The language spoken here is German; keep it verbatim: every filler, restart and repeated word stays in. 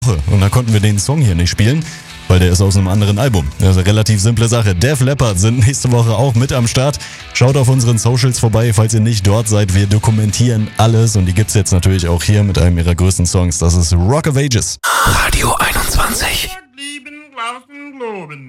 Und da konnten wir den Song hier nicht spielen, weil der ist aus einem anderen Album. Das ist eine relativ simple Sache. Def Leppard sind nächste Woche auch mit am Start. Schaut auf unseren Socials vorbei, falls ihr nicht dort seid. Wir dokumentieren alles und die gibt's jetzt natürlich auch hier mit einem ihrer größten Songs. Das ist Rock of Ages. Radio einundzwanzig.